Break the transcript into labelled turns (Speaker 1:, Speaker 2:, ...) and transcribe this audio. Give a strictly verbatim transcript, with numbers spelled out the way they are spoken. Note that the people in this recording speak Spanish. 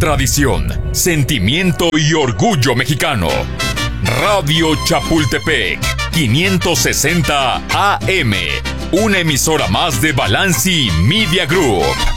Speaker 1: tradición, sentimiento y orgullo mexicano. Radio Chapultepec, quinientos sesenta A M, una emisora más de Balanci Media Group.